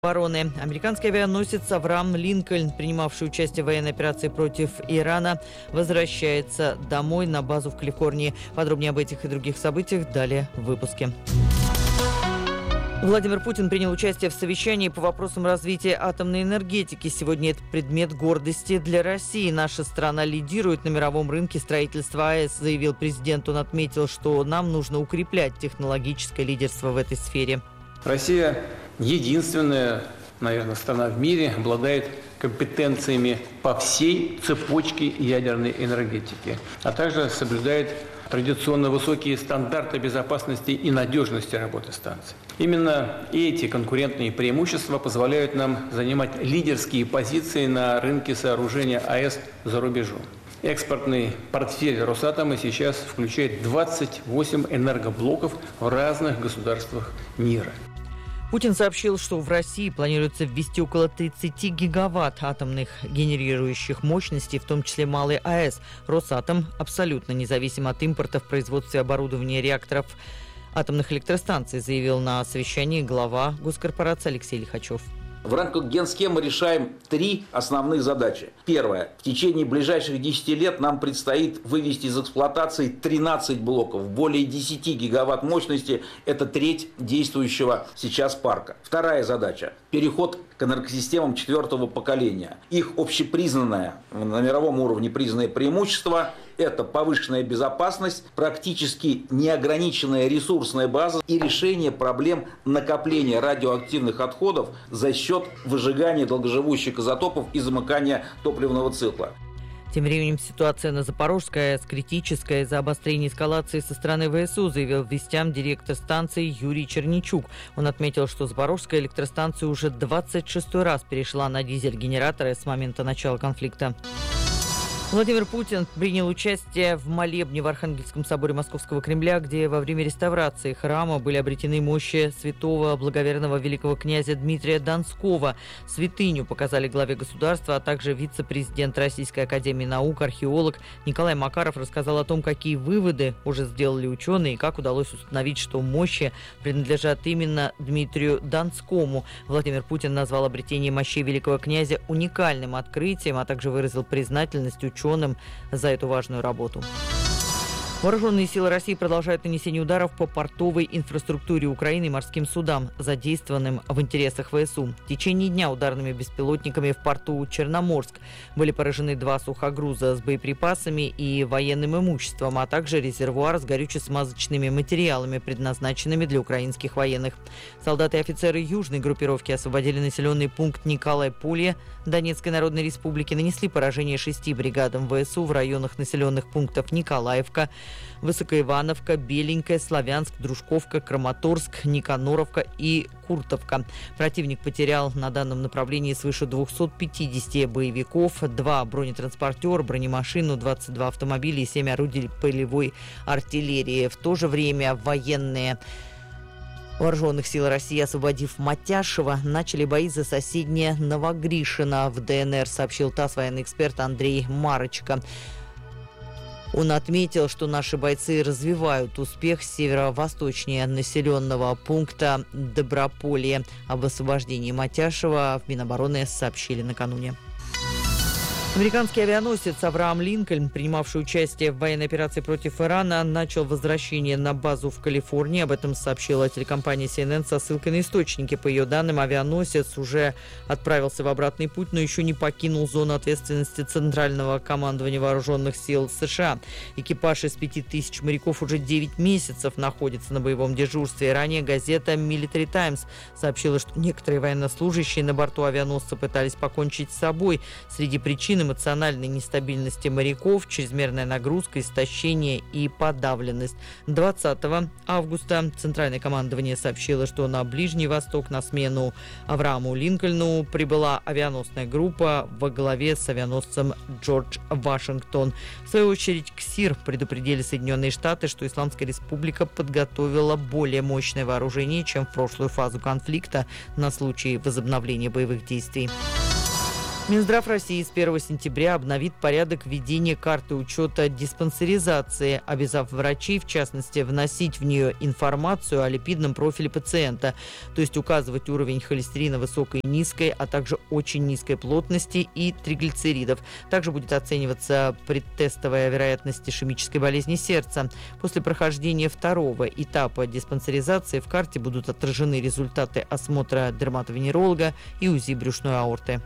обороны. Американский авианосец «Авраам Линкольн», принимавший участие в военной операции против Ирана, возвращается домой на базу в Калифорнии. Подробнее об этих и других событиях далее в выпуске. Владимир Путин принял участие в совещании по вопросам развития атомной энергетики. Сегодня это предмет гордости для России. Наша страна лидирует на мировом рынке строительства АЭС, заявил президент. Он отметил, что нам нужно укреплять технологическое лидерство в этой сфере. Россия единственная, наверное, страна в мире обладает компетенциями по всей цепочке ядерной энергетики, а также соблюдает традиционно высокие стандарты безопасности и надежности работы станций. Именно эти конкурентные преимущества позволяют нам занимать лидерские позиции на рынке сооружения АЭС за рубежом. Экспортный портфель Росатома сейчас включает 28 энергоблоков в разных государствах мира. Путин сообщил, что в России планируется ввести около 30 гигаватт атомных генерирующих мощностей, в том числе малый АЭС. Росатом абсолютно независим от импорта в производстве оборудования реакторов атомных электростанций, заявил на совещании глава госкорпорации Алексей Лихачев. В рамках генсхемы решаем 3 основных задачи. Первое. В течение ближайших 10 лет нам предстоит вывести из эксплуатации 13 блоков, более 10 гигаватт мощности. Это треть действующего сейчас парка. Вторая задача. Переход к энергосистемам 4-го поколения. Их общепризнанное, на мировом уровне признанное преимущество – это повышенная безопасность, практически неограниченная ресурсная база и решение проблем накопления радиоактивных отходов за счет выжигания долгоживущих изотопов и замыкания топливного цикла. Тем временем ситуация на Запорожской АЭС критическая из-за обострения эскалации со стороны ВСУ, заявил вестям директор станции Юрий Черничук. Он отметил, что Запорожская электростанция уже 26-й раз перешла на дизель-генераторы с момента начала конфликта. Владимир Путин принял участие в молебне в Архангельском соборе Московского Кремля, где во время реставрации храма были обретены мощи святого благоверного великого князя Дмитрия Донского. Святыню показали главе государства, а также вице-президент Российской академии наук, археолог Николай Макаров рассказал о том, какие выводы уже сделали ученые и как удалось установить, что мощи принадлежат именно Дмитрию Донскому. Владимир Путин назвал обретение мощей великого князя уникальным открытием, а также выразил признательность ученым за эту важную работу. Вооруженные силы России продолжают нанесение ударов по портовой инфраструктуре Украины и морским судам, задействованным в интересах ВСУ. В течение дня ударными беспилотниками в порту Черноморск были поражены 2 сухогруза с боеприпасами и военным имуществом, а также резервуар с горюче-смазочными материалами, предназначенными для украинских военных. Солдаты и офицеры южной группировки освободили населенный пункт Николай-Полье Донецкой Народной Республики, нанесли поражение 6 бригадам ВСУ в районах населенных пунктов Николаевка, Высокоивановка, Беленькая, Славянск, Дружковка, Краматорск, Никаноровка и Куртовка. Противник потерял на данном направлении свыше 250 боевиков, 2 бронетранспортера, бронемашину, 22 автомобиля и 7 орудий полевой артиллерии. В то же время военные Вооруженных сил России, освободив Матяшева, начали бои за соседнее Новогришино в ДНР, сообщил ТАСС военный эксперт Андрей Марочко. Он отметил, что наши бойцы развивают успех северо-восточнее населенного пункта Доброполье. Об освобождении Матяшева в Минобороны сообщили накануне. Американский авианосец «Авраам Линкольн», принимавший участие в военной операции против Ирана, начал возвращение на базу в Калифорнии. Об этом сообщила телекомпания CNN со ссылкой на источники. По ее данным, авианосец уже отправился в обратный путь, но еще не покинул зону ответственности Центрального командования Вооруженных сил США. Экипаж из 5000 моряков уже 9 месяцев находится на боевом дежурстве. Ранее газета Military Times сообщила, что некоторые военнослужащие на борту авианосца пытались покончить с собой. Среди причин эмоциональной нестабильности моряков, чрезмерная нагрузка, истощение и подавленность. 20 августа Центральное командование сообщило, что на Ближний Восток на смену Аврааму Линкольну прибыла авианосная группа во главе с авианосцем Джордж Вашингтон. В свою очередь, КСИР предупредили Соединенные Штаты, что Исламская Республика подготовила более мощное вооружение, чем в прошлую фазу конфликта на случай возобновления боевых действий. Минздрав России с 1 сентября обновит порядок ведения карты учета диспансеризации, обязав врачей, в частности, вносить в нее информацию о липидном профиле пациента, то есть указывать уровень холестерина высокой и низкой, а также очень низкой плотности и триглицеридов. Также будет оцениваться предтестовая вероятность ишемической болезни сердца. После прохождения второго этапа диспансеризации в карте будут отражены результаты осмотра дерматовенеролога и УЗИ брюшной аорты.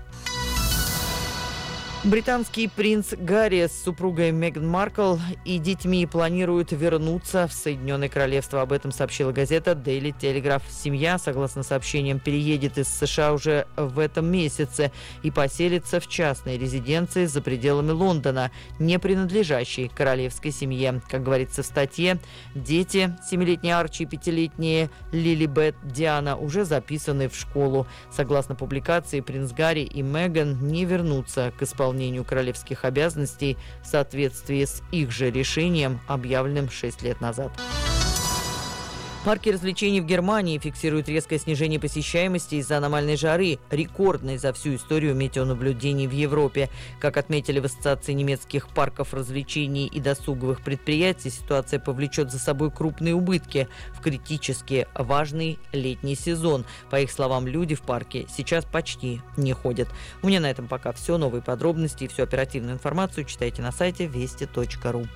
Британский принц Гарри с супругой Меган Маркл и детьми планируют вернуться в Соединенное Королевство. Об этом сообщила газета Daily Telegraph. Семья, согласно сообщениям, переедет из США уже в этом месяце и поселится в частной резиденции за пределами Лондона, не принадлежащей королевской семье. Как говорится в статье, дети, 7-летний Арчи и 5-летние Лилибет Диана, уже записаны в школу. Согласно публикации, принц Гарри и Меган не вернутся к исполнению королевских обязанностей в соответствии с их же решением, объявленным 6 лет назад. Парки развлечений в Германии фиксируют резкое снижение посещаемости из-за аномальной жары, рекордной за всю историю метеонаблюдений в Европе. Как отметили в Ассоциации немецких парков развлечений и досуговых предприятий, ситуация повлечет за собой крупные убытки в критически важный летний сезон. По их словам, люди в парке сейчас почти не ходят. У меня на этом пока все. Новые подробности и всю оперативную информацию читайте на сайте вести.ру.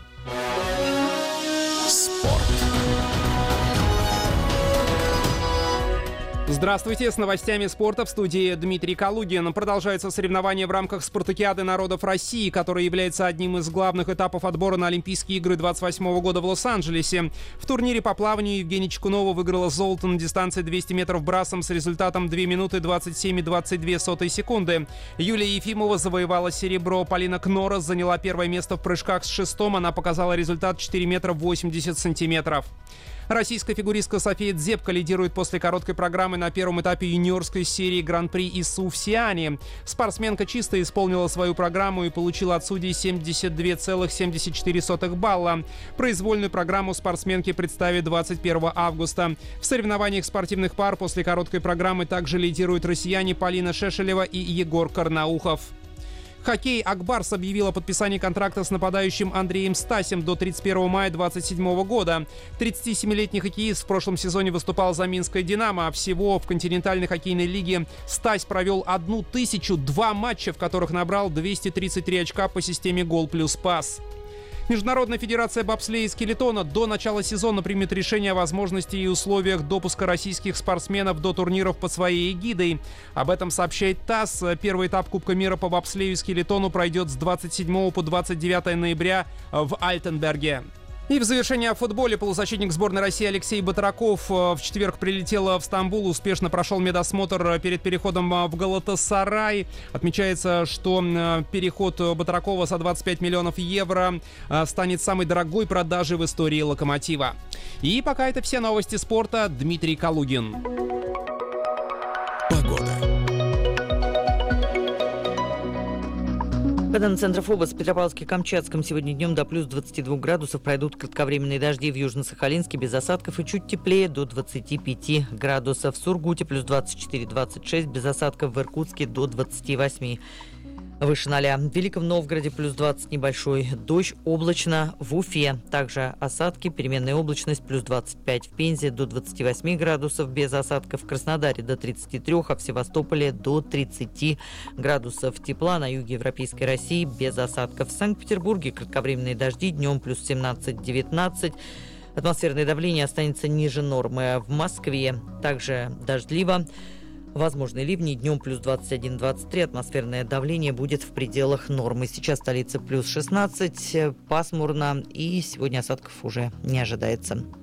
Спорт. Здравствуйте, с новостями спорта в студии Дмитрий Калугин. Продолжаются соревнования в рамках Спартакиады народов России, которая является одним из главных этапов отбора на Олимпийские игры 2028 года в Лос-Анджелесе. В турнире по плаванию Евгения Чекунова выиграла золото на дистанции 200 метров брасом с результатом 2 минуты 27,22 секунды. Юлия Ефимова завоевала серебро. Полина Кнорос заняла первое место в прыжках с шестом. Она показала результат 4 метра 80 сантиметров. Российская фигуристка София Дзепко лидирует после короткой программы на первом этапе юниорской серии Гран-при ИСУ в Сиане. Спортсменка чисто исполнила свою программу и получила от судей 72,74 балла. Произвольную программу спортсменки представит 21 августа. В соревнованиях спортивных пар после короткой программы также лидируют россияне Полина Шешелева и Егор Карнаухов. Хоккей. «Акбарс» объявил о подписании контракта с нападающим Андреем Стасем до 31 мая 2027 года. 37-летний хоккеист в прошлом сезоне выступал за Минское «Динамо». Всего в континентальной хоккейной лиге Стась провел 1002 матча, в которых набрал 233 очка по системе «Гол плюс пас». Международная федерация бобслея и скелетона до начала сезона примет решение о возможности и условиях допуска российских спортсменов до турниров под своей эгидой. Об этом сообщает ТАСС. Первый этап Кубка мира по бобслею и скелетону пройдет с 27 по 29 ноября в Альтенберге. И в завершение о футболе. Полузащитник сборной России Алексей Батраков в четверг прилетел в Стамбул, успешно прошел медосмотр перед переходом в Галатасарай. Отмечается, что переход Батракова за 25 миллионов евро станет самой дорогой продажей в истории «Локомотива». И пока это все новости спорта. Дмитрий Калугин. По данным Центра ФОБОС, в Петропавловске-Камчатском сегодня днем до плюс 22 градусов пройдут кратковременные дожди, в Южно-Сахалинске без осадков и чуть теплее до 25 градусов. В Сургуте плюс 24-26, без осадков, в Иркутске до 28. Выше 0. В Великом Новгороде плюс 20 небольшой дождь, облачно. В Уфе также осадки, переменная облачность, плюс 25. В Пензе до 28 градусов без осадков. В Краснодаре до 33, а в Севастополе до 30 градусов тепла. На юге Европейской России без осадков. В Санкт-Петербурге кратковременные дожди, днем плюс 17-19. Атмосферное давление останется ниже нормы. В Москве также дождливо. Возможны ливни, днем плюс 21-23, атмосферное давление будет в пределах нормы. Сейчас в столице плюс 16, пасмурно, и сегодня осадков уже не ожидается.